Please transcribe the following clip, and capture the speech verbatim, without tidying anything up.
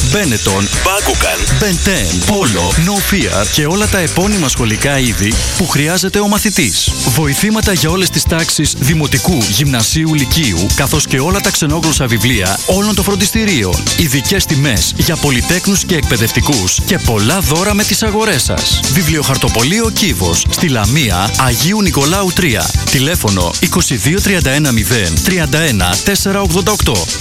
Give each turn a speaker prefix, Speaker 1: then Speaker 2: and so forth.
Speaker 1: Benetton, Bakugan, Ben ten, Polo, No Fear και όλα τα επώνυμα σχολικά είδη που χρειάζεται ο μαθητής. Βοηθήματα για όλες τις τάξεις δημοτικού, γυμνασίου, λυκείου, καθώς και όλα τα ξενόγλωσσα βιβλία όλων των φροντιστηρίων. Ειδικές τιμές για πολυτέκνους και εκπαιδευτικούς και πολλά δώρα με τις αγορές σας. Βιβλιοχαρτοπωλείο Κύβος, στη Λαμία, Αγίου Νικολάου τρία. Τηλέφωνο είκοσι δύο τριάντα ένα μηδέν τριάντα ένα τετρακόσια ογδόντα οκτώ.